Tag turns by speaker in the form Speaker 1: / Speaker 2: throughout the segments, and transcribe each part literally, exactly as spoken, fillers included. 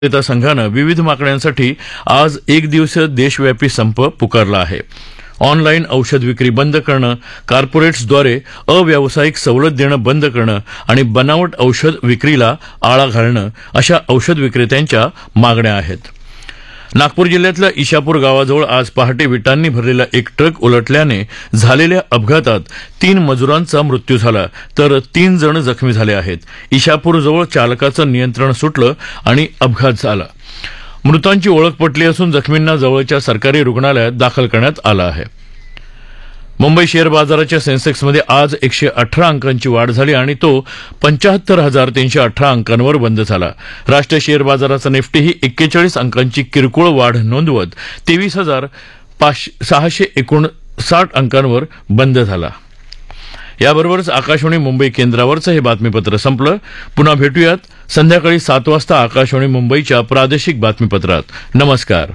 Speaker 1: विक्रेता संघानं विविध मागण्यांसाठी आज एक दिवसीय देशव्यापी संप पुकारला आहे. ऑनलाईन औषध विक्री बंद करणं, कॉर्पोरेट्सद्वारे अव्यावसायिक सवलत देणं बंद करणं आणि बनावट औषध विक्रीला आळा घालणं अशा औषध विक्रेत्यांच्या मागण्या आहेत. नागपूर जिल्ह्यातल्या ईशापूर गावाजवळ आज पहाटे विटांनी भरलेला एक ट्रक उलटल्याने झालेल्या अपघातात तीन मजुरांचा मृत्यू झाला तर तीन जण जखमी झाले आहेत. ईशापूरजवळ चालकाचं नियंत्रण सुटलं आणि अपघात झाला. मृतांची ओळख पटली असून जखमींना जवळच्या सरकारी रुग्णालयात दाखल करण्यात आलं आहे. मुंबई शेअर बाजाराच्या सेन्सेक्समध्ये आज एकशे अठरा अंकांची वाढ झाली आणि तो पंच्याहत्तर हजार तीनशे अठरा अंकांवर बंद झाला. राष्ट्रीय शेअर बाजाराचा निफ्टीही एक्केचाळीस अंकांची किरकोळ वाढ नोंदवत तेवीस हजार सहाशे एकोणसाठ अंकांवर बंद झाला. याबरोबरच आकाशवाणी मुंबई केंद्रावरचं हे बातमीपत्र संपलं. पुन्हा भेटूयात संध्याकाळी सात वाजता आकाशवाणी मुंबईच्या प्रादेशिक बातमीपत्रात. नमस्कार.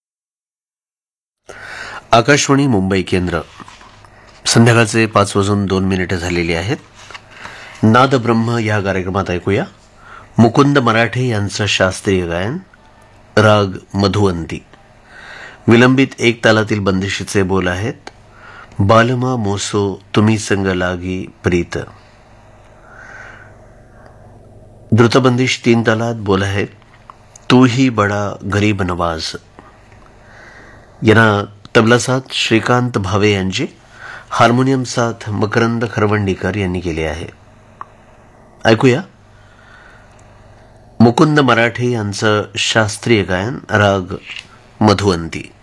Speaker 2: आकाशवाणी मुंबई केंद्र. संध्याकाळचे पाच वाजून दोन मिनिटं झालेली आहेत. नाद ब्रह्म या कार्यक्रमात ऐकूया मुकुंद मराठे यांचं शास्त्रीय गायन, राग मधुवंती. विलंबित एक तालातील बंदिशीचे बोल आहेत. बालमा मोसो तुम्ही संग लागी प्रीत. द्रुतबंदिश तीन तालात बोल आहेत. तू ही बडा गरीब नवाज. यांना तबला साथ श्रीकांत भावे यांची, हार्मोनियम साथ मकरंद खरवंडीकर यांनी केली आहे. ऐकूया मुकुंद मराठे यांचं शास्त्रीय गायन, राग मधुवंती.